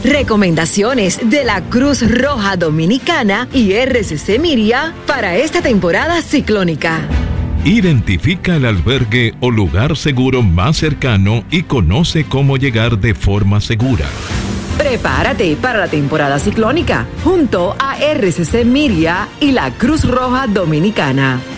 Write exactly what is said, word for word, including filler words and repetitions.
Recomendaciones de la Cruz Roja Dominicana y R C C Miria para esta temporada ciclónica. Identifica el albergue o lugar seguro más cercano y conoce cómo llegar de forma segura. Prepárate para la temporada ciclónica junto a R C C Miria y la Cruz Roja Dominicana.